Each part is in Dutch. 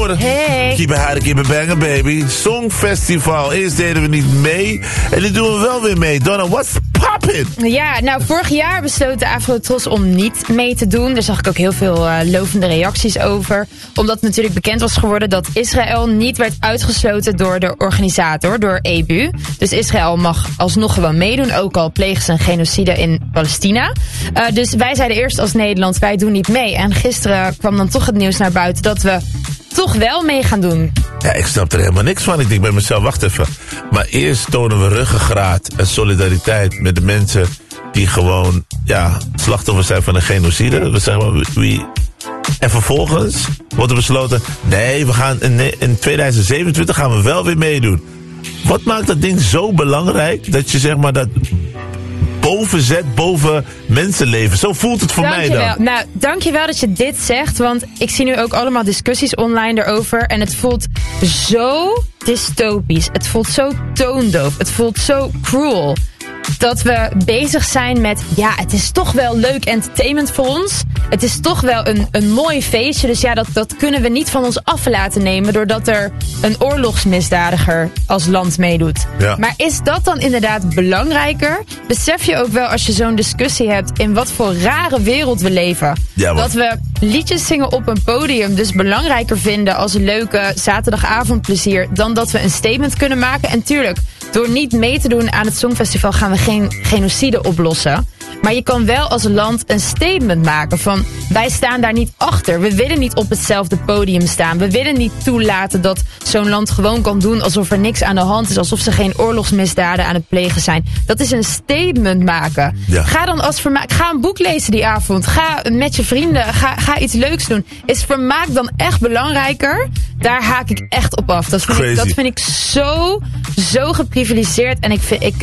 horen. Hey. Keep it hard, keep it banging, baby. Songfestival. Eerst deden we niet mee. En nu doen we wel weer mee. Donna, what's poppin'? Ja, nou, vorig jaar besloot de Afrotros om niet mee te doen. Daar zag ik ook heel veel lovende reacties over. Omdat natuurlijk bekend was geworden dat Israël niet werd uitgesloten door de organisator, door EBU. Dus Israël mag alsnog gewoon meedoen, ook al plegen ze een genocide in Palestina. Dus wij zeiden eerst als Nederland, wij doen niet mee. En gisteren kwam dan toch het nieuws naar buiten dat we toch wel mee gaan doen. Ja, ik snap er helemaal niks van. Ik denk bij mezelf, wacht even. Maar eerst tonen we ruggengraat en solidariteit met de mensen die gewoon, ja, slachtoffers zijn van een genocide. We zeggen wie. En vervolgens wordt er besloten, nee, we gaan in 2027 gaan we wel weer meedoen. Wat maakt dat ding zo belangrijk dat je zeg maar dat boven zet, boven mensenleven? Zo voelt het voor mij dan. Nou, dankjewel dat je dit zegt, want ik zie nu ook allemaal discussies online erover en het voelt zo dystopisch. Het voelt zo toondoof. Het voelt zo cruel. Dat we bezig zijn met, ja, het is toch wel leuk entertainment voor ons. Het is toch wel een mooi feestje. Dus ja, dat kunnen we niet van ons af laten nemen doordat er een oorlogsmisdadiger als land meedoet. Ja. Maar is dat dan inderdaad belangrijker? Besef je ook wel als je zo'n discussie hebt in wat voor rare wereld we leven. Ja, dat we liedjes zingen op een podium dus belangrijker vinden als een leuke zaterdagavondplezier dan dat we een statement kunnen maken. En tuurlijk, door niet mee te doen aan het Songfestival gaan we geen genocide oplossen. Maar je kan wel als land een statement maken van, wij staan daar niet achter. We willen niet op hetzelfde podium staan. We willen niet toelaten dat zo'n land gewoon kan doen alsof er niks aan de hand is. Alsof ze geen oorlogsmisdaden aan het plegen zijn. Dat is een statement maken. Ja. Ga dan als vermaak, ga een boek lezen die avond. Ga met je vrienden, ga iets leuks doen. Is vermaak dan echt belangrijker? Daar haak ik echt op af. Dat vind ik zo geprivilegeerd. En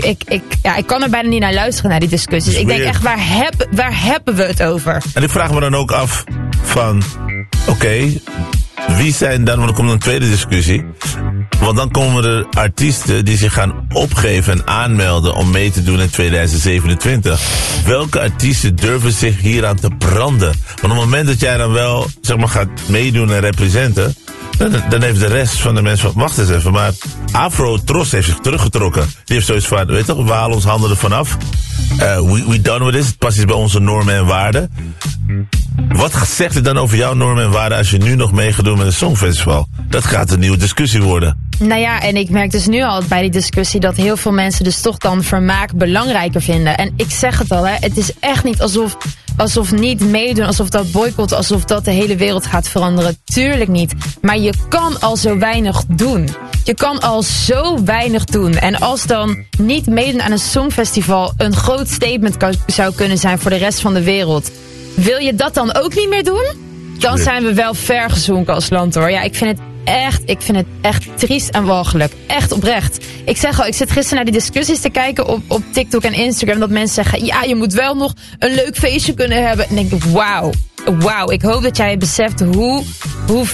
ik kan er bijna niet naar luisteren naar die discussies. Ik denk echt, waar hebben we het over? En ik vraag me dan ook af van, oké, wie zijn dan, want er komt een tweede discussie. Want dan komen er artiesten die zich gaan opgeven en aanmelden om mee te doen in 2027. Welke artiesten durven zich hieraan te branden? Want op het moment dat jij dan wel, zeg maar, gaat meedoen en representen, dan heeft de rest van de mensen van, wacht eens even, maar Afrotros heeft zich teruggetrokken. Die heeft zoiets van, weet toch, we halen ons handen ervan af. We done with this. Het past iets bij onze normen en waarden. Wat zegt het dan over jouw normen en waarden als je nu nog mee gaat doen met een Songfestival? Dat gaat een nieuwe discussie worden. Nou ja, en ik merk dus nu al bij die discussie dat heel veel mensen dus toch dan vermaak belangrijker vinden. En ik zeg het al, hè, het is echt niet alsof niet meedoen, alsof dat boycotten, alsof dat de hele wereld gaat veranderen. Tuurlijk niet. Maar je kan al zo weinig doen. Je kan al zo weinig doen. En als dan niet meedoen aan een Songfestival een groot statement zou kunnen zijn voor de rest van de wereld. Wil je dat dan ook niet meer doen? Dan zijn we wel ver gezonken als land, hoor. Ja, ik vind het echt triest en walgelijk. Echt oprecht. Ik zeg al, ik zit gisteren naar die discussies te kijken op TikTok en Instagram. Dat mensen zeggen, ja, je moet wel nog een leuk feestje kunnen hebben. En denk ik, wauw. Ik hoop dat jij beseft hoe